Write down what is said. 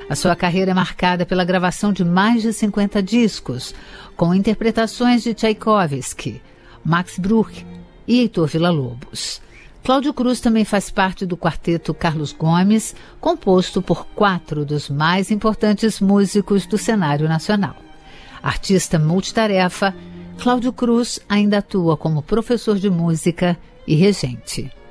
A sua carreira é marcada pela gravação de mais de 50 discos, com interpretações de Tchaikovsky, Max Bruch e Heitor Villa-Lobos. Cláudio Cruz também faz parte do quarteto Carlos Gomes, composto por 4 dos mais importantes músicos do cenário nacional. Artista multitarefa, Cláudio Cruz ainda atua como professor de música e regente.